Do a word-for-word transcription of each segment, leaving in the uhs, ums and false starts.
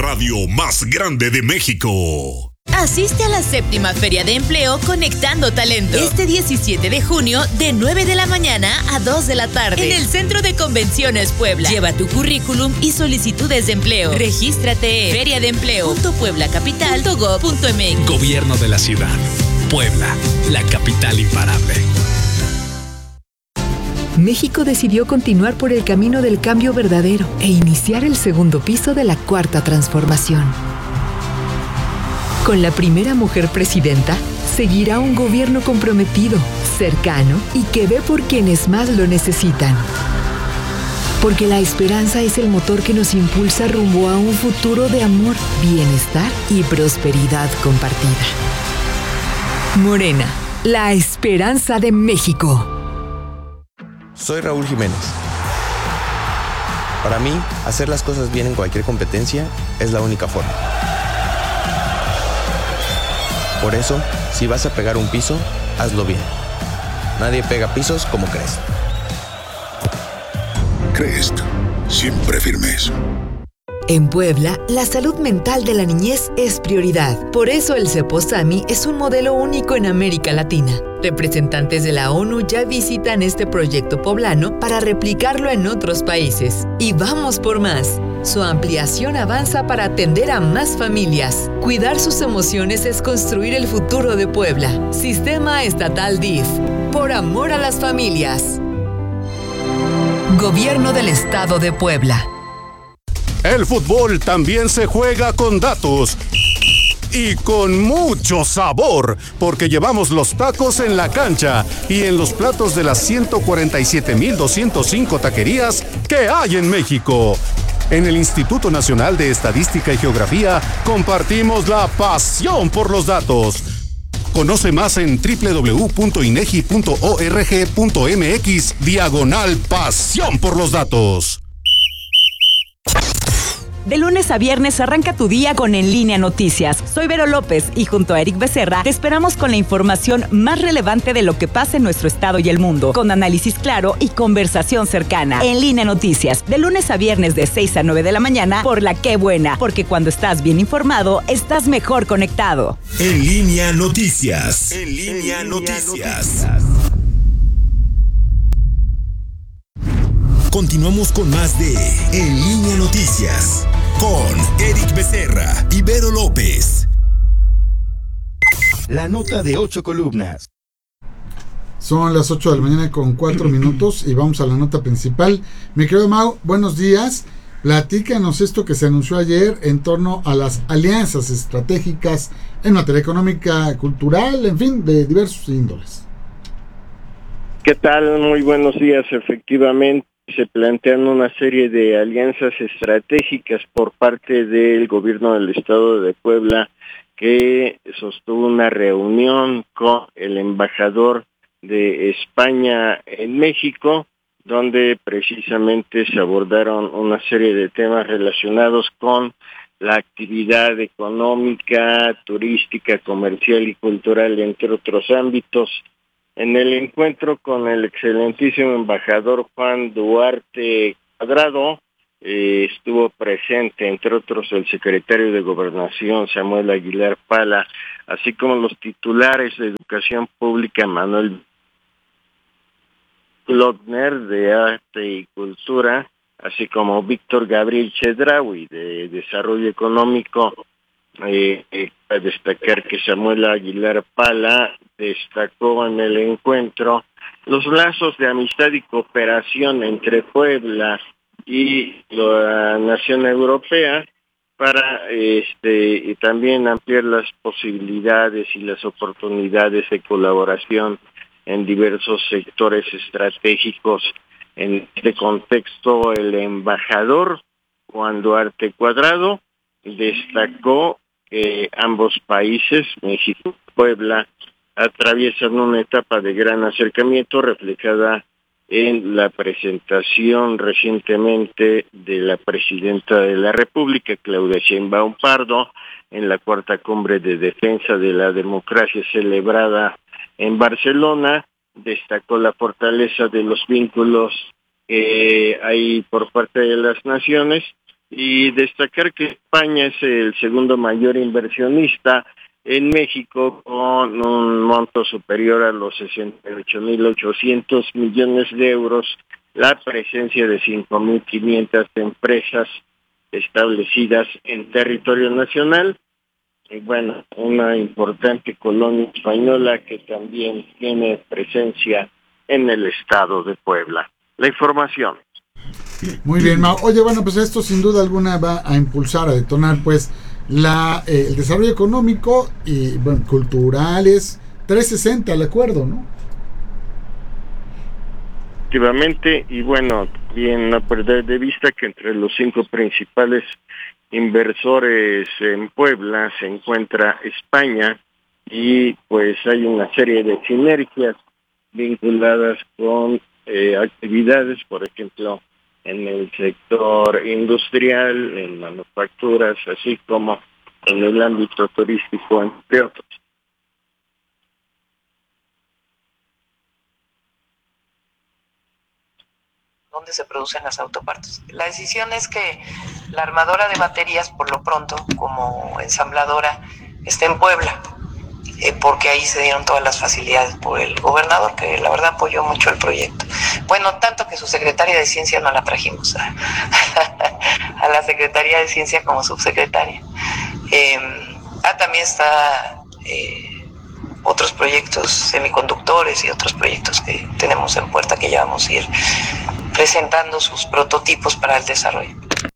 radio más grande de México. Asiste a la séptima Feria de Empleo Conectando Talento. Este diecisiete de junio, de nueve de la mañana a dos de la tarde. En el Centro de Convenciones Puebla. Lleva tu currículum y solicitudes de empleo. Regístrate en feria de empleo punto puebla capital punto gob punto eme equis. Gobierno de la ciudad. Puebla, la capital imparable. México decidió continuar por el camino del cambio verdadero e iniciar el segundo piso de la cuarta transformación. Con la primera mujer presidenta, seguirá un gobierno comprometido, cercano y que ve por quienes más lo necesitan. Porque la esperanza es el motor que nos impulsa rumbo a un futuro de amor, bienestar y prosperidad compartida. Morena, la esperanza de México. Soy Raúl Jiménez. Para mí, hacer las cosas bien en cualquier competencia es la única forma. Por eso, si vas a pegar un piso, hazlo bien. Nadie pega pisos como Crest. Crest, siempre firmes. En Puebla, la salud mental de la niñez es prioridad. Por eso el Cepo Sami es un modelo único en América Latina. Representantes de la ONU ya visitan este proyecto poblano para replicarlo en otros países. Y vamos por más. Su ampliación avanza para atender a más familias. Cuidar sus emociones es construir el futuro de Puebla. Sistema Estatal D I F. Por amor a las familias. Gobierno del Estado de Puebla. El fútbol también se juega con datos y con mucho sabor, porque llevamos los tacos en la cancha y en los platos de las ciento cuarenta y siete mil doscientas cinco taquerías que hay en México. En el Instituto Nacional de Estadística y Geografía compartimos la pasión por los datos. Conoce más en doble u doble u doble u punto inegi punto org punto mx diagonal pasión por los datos. De lunes a viernes arranca tu día con En Línea Noticias. Soy Vero López y junto a Eric Becerra te esperamos con la información más relevante de lo que pasa en nuestro estado y el mundo, con análisis claro y conversación cercana. En Línea Noticias, de lunes a viernes de seis a nueve de la mañana por La Qué Buena, porque cuando estás bien informado, estás mejor conectado. En Línea Noticias. En Línea Noticias. Continuamos con más de En Línea Noticias con Eric Becerra y Vero López. La nota de ocho columnas. Son las ocho de la mañana con cuatro minutos y vamos a la nota principal. Mi querido Mau, buenos días. Platícanos esto que se anunció ayer en torno a las alianzas estratégicas en materia económica, cultural, en fin, de diversos índoles. ¿Qué tal? Muy buenos días. Efectivamente, se plantean una serie de alianzas estratégicas por parte del gobierno del estado de Puebla, que sostuvo una reunión con el embajador de España en México, donde precisamente se abordaron una serie de temas relacionados con la actividad económica, turística, comercial y cultural, entre otros ámbitos. En el encuentro con el excelentísimo embajador Juan Duarte Cuadrado, eh, estuvo presente, entre otros, el secretario de Gobernación, Samuel Aguilar Pala, así como los titulares de Educación Pública, Manuel Klotner, de Arte y Cultura, así como Víctor Gabriel Chedraui, de Desarrollo Económico. Eh, eh, para destacar que Samuel Aguilar Pala destacó en el encuentro los lazos de amistad y cooperación entre Puebla y la nación europea para este y también ampliar las posibilidades y las oportunidades de colaboración en diversos sectores estratégicos. En este contexto, el embajador Juan Duarte Cuadrado destacó que ambos países, México y Puebla, atraviesan una etapa de gran acercamiento reflejada en la presentación recientemente de la presidenta de la República, Claudia Sheinbaum Pardo, en la cuarta cumbre de defensa de la democracia celebrada en Barcelona. Destacó la fortaleza de los vínculos que hay por parte de las naciones y destacar que España es el segundo mayor inversionista en México con un monto superior a los sesenta y ocho mil ochocientos millones de euros, la presencia de cinco mil quinientas empresas establecidas en territorio nacional y bueno, una importante colonia española que también tiene presencia en el estado de Puebla. La información. Muy bien, Mau. Oye, bueno, pues esto sin duda alguna va a impulsar, a detonar, pues, la eh, el desarrollo económico y, bueno, culturales, trescientos sesenta, ¿de acuerdo, no? Efectivamente, y bueno, bien no perder de vista que entre los cinco principales inversores en Puebla se encuentra España y pues hay una serie de sinergias vinculadas con eh, actividades, por ejemplo, en el sector industrial, en manufacturas, así como en el ámbito turístico, entre otros. Donde se producen las autopartes. La decisión es que la armadora de baterías, por lo pronto, como ensambladora, está en Puebla, eh, porque ahí se dieron todas las facilidades por el gobernador, que la verdad apoyó mucho el proyecto. Bueno, tanto que su secretaria de Ciencia no la trajimos a, a la Secretaría de Ciencia como subsecretaria. Eh, ah, también está eh, otros proyectos semiconductores y otros proyectos que tenemos en puerta que ya vamos a ir presentando sus prototipos para el desarrollo.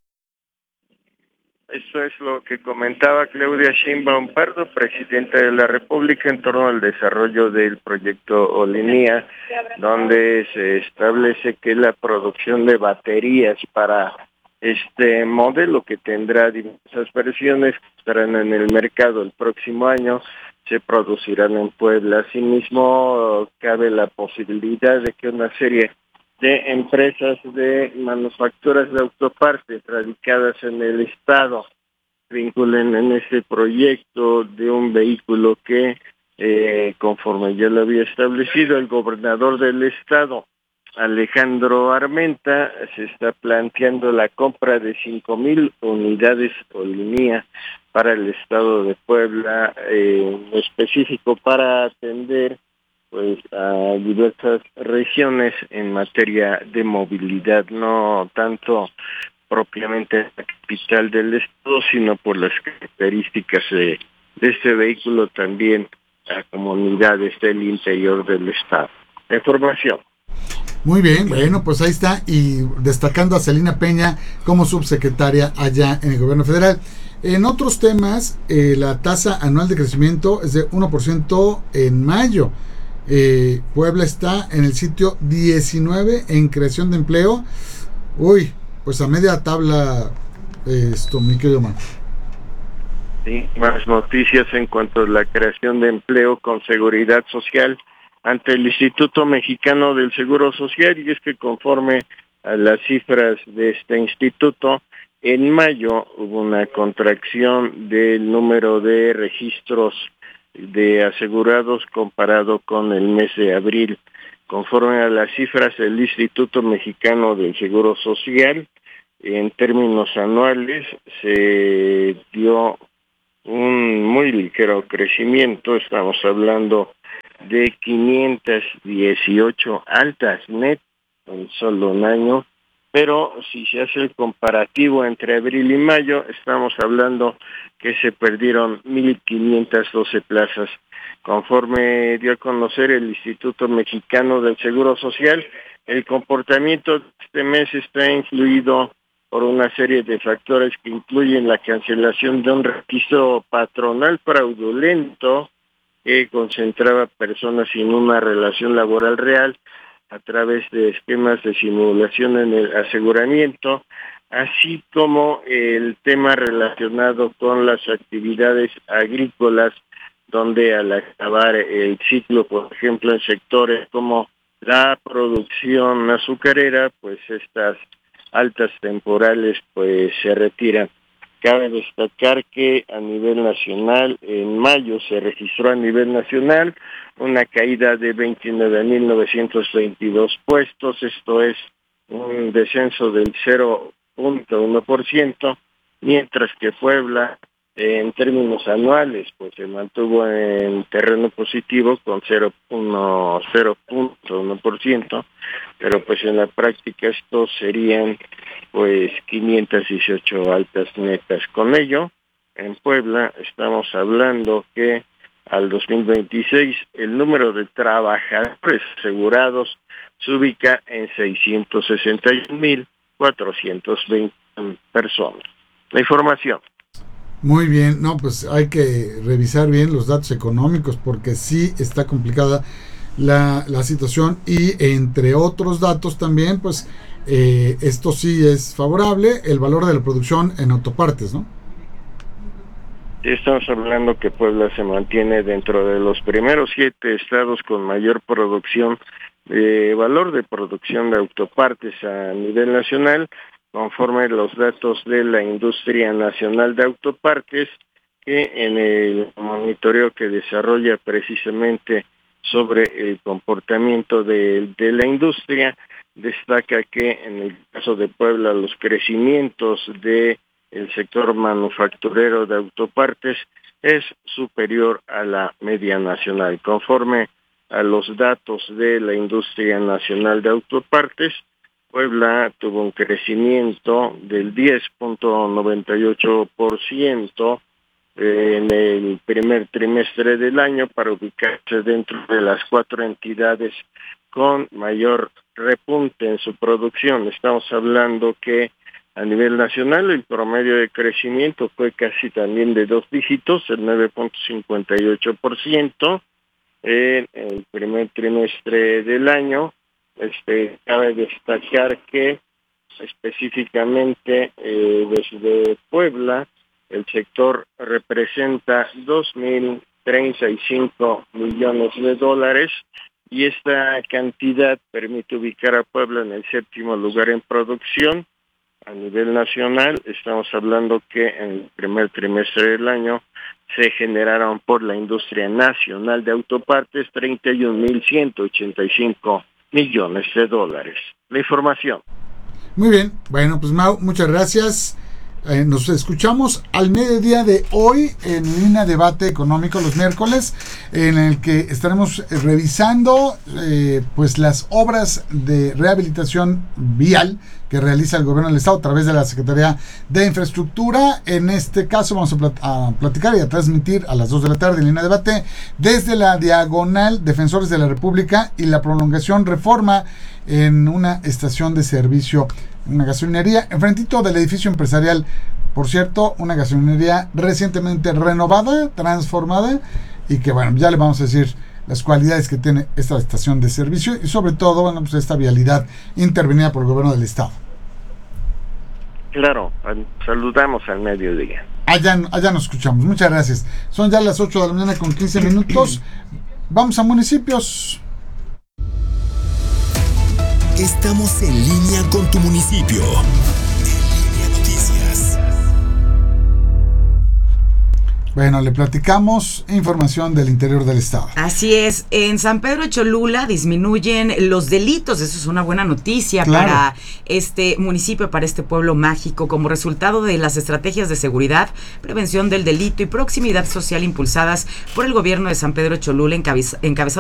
Eso es lo que comentaba Claudia Sheinbaum Pardo, presidenta de la República, en torno al desarrollo del proyecto Olinía, donde se establece que la producción de baterías para este modelo, que tendrá diversas versiones que estarán en el mercado el próximo año, se producirán en Puebla. Asimismo, cabe la posibilidad de que una serie de empresas de manufacturas de autopartes radicadas en el estado vinculen en este proyecto de un vehículo que, eh, conforme ya lo había establecido el gobernador del estado, Alejandro Armenta, se está planteando la compra de cinco mil unidades Olinía para el estado de Puebla, eh, en específico para atender pues a diversas regiones en materia de movilidad, no tanto propiamente la capital del estado, sino por las características de, de este vehículo también a comunidades del interior del estado. Información. Muy bien, bueno, pues ahí está, y destacando a Celina Peña como subsecretaria allá en el gobierno federal. En otros temas, eh, la tasa anual de crecimiento es de uno por ciento en mayo. Eh, Puebla está en el sitio diecinueve en creación de empleo. Uy, pues a media tabla, eh, esto, mi querido man. Sí, más noticias en cuanto a la creación de empleo con seguridad social ante el Instituto Mexicano del Seguro Social, y es que conforme a las cifras de este instituto, en mayo hubo una contracción del número de registros de asegurados comparado con el mes de abril. Conforme a las cifras del Instituto Mexicano del Seguro Social, en términos anuales se dio un muy ligero crecimiento. Estamos hablando de quinientas dieciocho altas net en solo un año, pero si se hace el comparativo entre abril y mayo, estamos hablando que se perdieron mil quinientas doce plazas. Conforme dio a conocer el Instituto Mexicano del Seguro Social, el comportamiento de este mes está influido por una serie de factores que incluyen la cancelación de un registro patronal fraudulento que concentraba personas sin una relación laboral real a través de esquemas de simulación en el aseguramiento, así como el tema relacionado con las actividades agrícolas, donde al acabar el ciclo, por ejemplo, en sectores como la producción azucarera, pues estas altas temporales pues se retiran. Cabe destacar que a nivel nacional, en mayo se registró a nivel nacional una caída de veintinueve mil novecientos veintidós puestos, esto es un descenso del cero punto punto uno por ciento, mientras que Puebla, en términos anuales, pues se mantuvo en terreno positivo con cero punto uno por ciento, pero pues en la práctica estos serían pues quinientas dieciocho altas netas. Con ello, en Puebla estamos hablando que al dos mil veintiséis el número de trabajadores asegurados se ubica en seiscientos sesenta y un mil cuatrocientos veinte personas. La información. Muy bien, no, pues hay que revisar bien los datos económicos porque sí está complicada la, la situación y entre otros datos también, pues eh, esto sí es favorable, el valor de la producción en autopartes, ¿no? Estamos hablando que Puebla se mantiene dentro de los primeros siete estados con mayor producción, de valor de producción de autopartes a nivel nacional, conforme los datos de la Industria Nacional de Autopartes, que en el monitoreo que desarrolla precisamente sobre el comportamiento de, de la industria, destaca que en el caso de Puebla los crecimientos de el sector manufacturero de autopartes es superior a la media nacional. Conforme a los datos de la Industria Nacional de Autopartes, Puebla tuvo un crecimiento del diez punto noventa y ocho por ciento en el primer trimestre del año para ubicarse dentro de las cuatro entidades con mayor repunte en su producción. Estamos hablando que a nivel nacional el promedio de crecimiento fue casi también de dos dígitos, el nueve punto cincuenta y ocho por ciento en el primer trimestre del año. Este, cabe destacar que específicamente eh, desde Puebla el sector representa dos mil treinta y cinco millones de dólares y esta cantidad permite ubicar a Puebla en el séptimo lugar en producción. A nivel nacional estamos hablando que en el primer trimestre del año se generaron por la Industria Nacional de Autopartes treinta y un mil ciento ochenta y cinco millones de dólares. La información. Muy bien, bueno, pues Mau, muchas gracias. Eh, nos escuchamos al mediodía de hoy en Línea Debate Económico los miércoles, en el que estaremos revisando eh, pues las obras de rehabilitación vial que realiza el gobierno del estado a través de la Secretaría de Infraestructura. En este caso vamos a, plat- a platicar y a transmitir a las dos de la tarde en Línea Debate desde la diagonal Defensores de la República y la prolongación Reforma en una estación de servicio, una gasolinería, enfrentito del edificio empresarial. Por cierto, una gasolinería recientemente renovada, transformada, y que bueno, ya le vamos a decir las cualidades que tiene esta estación de servicio y sobre todo, bueno, pues esta vialidad intervenida por el gobierno del estado. Claro, saludamos al mediodía. Allá, allá nos escuchamos, muchas gracias. Son ya las ocho de la mañana con quince minutos. Vamos a municipios. Estamos en línea con tu municipio. En Línea Noticias. Bueno, le platicamos información del interior del estado. Así es, en San Pedro Cholula disminuyen los delitos, eso es una buena noticia Claro. para este municipio, para este pueblo mágico, como resultado de las estrategias de seguridad, prevención del delito y proximidad social impulsadas por el gobierno de San Pedro Cholula, encabez- encabezado